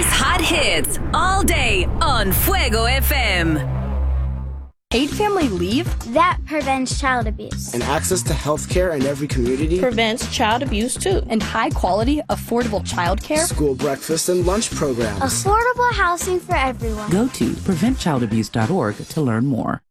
hot hits all day on Fuego FM. Paid family leave? That prevents child abuse. And access to health care in every community? Prevents child abuse, too. And high-quality, affordable childcare? School breakfast and lunch programs. Affordable housing for everyone. Go to preventchildabuse.org to learn more.